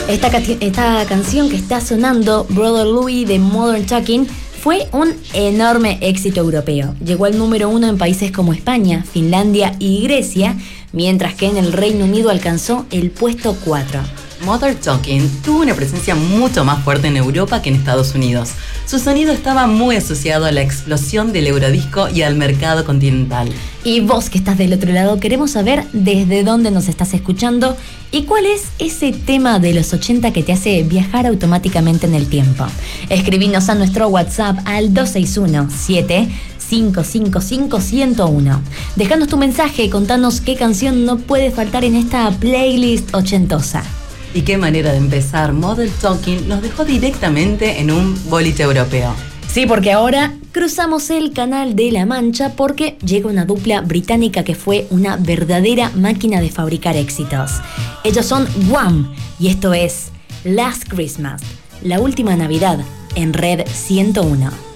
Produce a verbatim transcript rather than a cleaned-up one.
Esta, esta canción que está sonando, Brother Louie de Modern Talking, fue un enorme éxito europeo. Llegó al número uno en países como España, Finlandia y Grecia, mientras que en el Reino Unido alcanzó el puesto cuatro. Modern Talking tuvo una presencia mucho más fuerte en Europa que en Estados Unidos. Su sonido estaba muy asociado a la explosión del eurodisco y al mercado continental. Y vos que estás del otro lado, queremos saber desde dónde nos estás escuchando y cuál es ese tema de los ochenta que te hace viajar automáticamente en el tiempo. Escribinos a nuestro WhatsApp al dos seis uno, siete cinco cinco cinco, uno cero uno. Dejanos tu mensaje y contanos qué canción no puede faltar en esta playlist ochentosa. Y qué manera de empezar. Modern Talking nos dejó directamente en un boliche europeo. Sí, porque ahora cruzamos el Canal de la Mancha porque llega una dupla británica que fue una verdadera máquina de fabricar éxitos. Ellos son Wham! Y esto es Last Christmas, la última Navidad, en Red ciento uno.